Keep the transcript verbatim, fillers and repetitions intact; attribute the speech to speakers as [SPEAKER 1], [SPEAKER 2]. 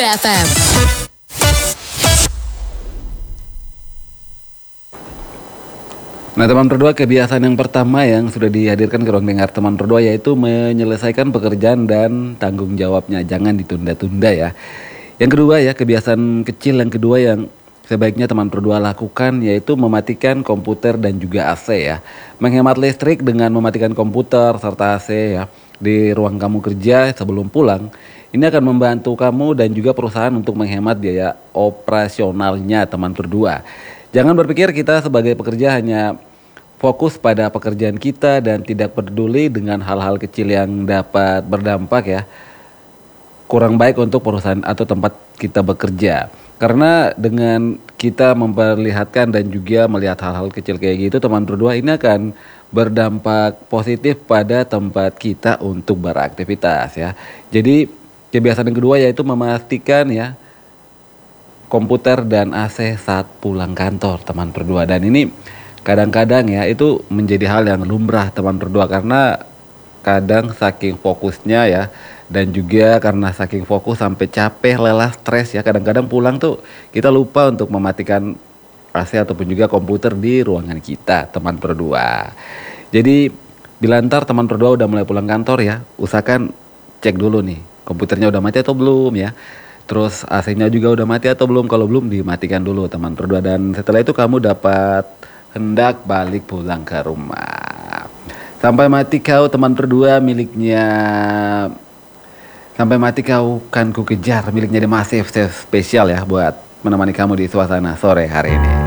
[SPEAKER 1] F M.
[SPEAKER 2] Nah teman berdua, kebiasaan yang pertama yang sudah dihadirkan ke ruang dengar teman berdua yaitu menyelesaikan pekerjaan dan tanggung jawabnya. Jangan ditunda-tunda ya. Yang kedua ya, kebiasaan kecil yang kedua yang sebaiknya teman berdua lakukan yaitu mematikan komputer dan juga A C ya. Menghemat listrik dengan mematikan komputer serta A C ya di ruang kamu kerja sebelum pulang. Ini akan membantu kamu dan juga perusahaan untuk menghemat biaya operasionalnya teman berdua. Jangan berpikir kita sebagai pekerja hanya fokus pada pekerjaan kita dan tidak peduli dengan hal-hal kecil yang dapat berdampak ya. Kurang baik untuk perusahaan atau tempat kita bekerja. Karena dengan kita memperlihatkan dan juga melihat hal-hal kecil kayak gitu teman berdua, ini akan berdampak positif pada tempat kita untuk beraktivitas ya. Jadi kebiasaan yang kedua yaitu memastikan ya komputer dan A C saat pulang kantor teman berdua. Dan ini kadang-kadang ya itu menjadi hal yang lumrah teman berdua, karena kadang saking fokusnya ya dan juga karena saking fokus sampai capek, lelah, stres ya, kadang-kadang pulang tuh kita lupa untuk mematikan A C ataupun juga komputer di ruangan kita teman berdua. Jadi bila ntar teman berdua udah mulai pulang kantor ya, usahakan cek dulu nih komputernya udah mati atau belum ya. Terus A C-nya juga udah mati atau belum. Kalau belum, dimatikan dulu teman berdua. Dan setelah itu kamu dapat hendak balik pulang ke rumah. Sampai mati kau teman berdua miliknya. Sampai mati kau kan ku kejar miliknya The Massive Spesial ya, buat menemani kamu di suasana sore hari ini.